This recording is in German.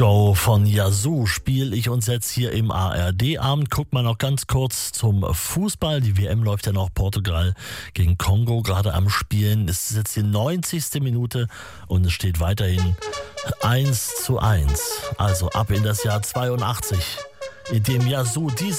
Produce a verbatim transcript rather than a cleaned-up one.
Go von Yazoo spiele ich uns jetzt hier im A R D-Abend. Guckt mal noch ganz kurz zum Fußball. Die W M läuft ja noch, Portugal gegen Kongo gerade am Spielen. Es ist jetzt die neunzigste Minute und es steht weiterhin eins zu eins. Also ab in das Jahr zweiundachtzig, in dem Yazoo diese